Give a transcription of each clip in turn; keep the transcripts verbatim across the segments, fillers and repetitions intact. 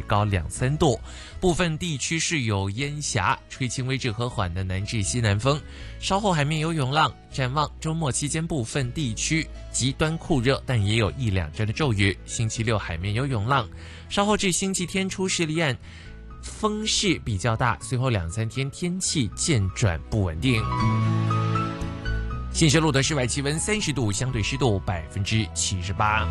高两三度，部分地区是有烟霞，吹轻微至和缓的南至西南风，稍后海面有涌浪。展望周末期间，部分地区极端酷热，但也有一两阵的骤雨。星期六海面有涌浪，稍后至星期天初时离岸，风势比较大，随后两三天天气渐转不稳定。新学路的室外气温三十度，相对湿度百分之七十八。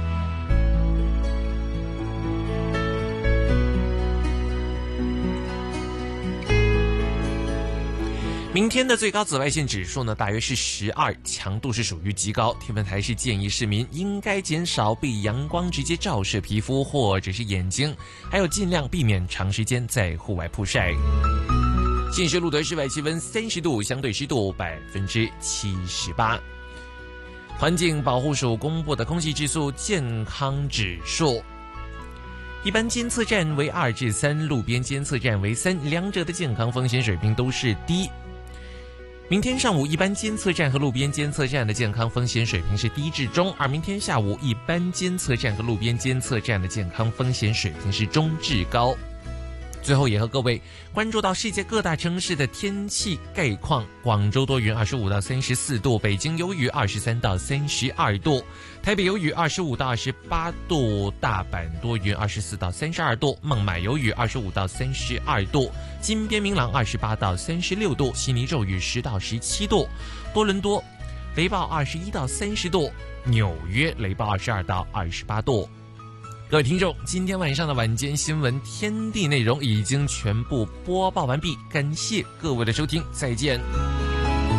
明天的最高紫外线指数呢，大约是十二，强度是属于极高。天文台是建议市民应该减少被阳光直接照射皮肤或者是眼睛，还有尽量避免长时间在户外曝晒。新市路的室外气温三十度，相对湿度百分之七十八。环境保护署公布的空气质素健康指数，一般监测站为二至三，路边监测站为三，两者的健康风险水平都是低。明天上午一般监测站和路边监测站的健康风险水平是低至中，而明天下午一般监测站和路边监测站的健康风险水平是中至高。最后也和各位关注到世界各大城市的天气概况。广州多云二十五到三十四度，北京有雨二十三到三十二度，台北有雨二十五到二十八度，大阪多云二十四到三十二度，孟买有雨二十五到三十二度，金边明朗二十八到三十六度，悉尼骤雨十到十七度，多伦多雷暴二十一到三十度，纽约雷暴二十二到二十八度。各位听众，今天晚上的晚间新闻天地内容已经全部播报完毕，感谢各位的收听，再见。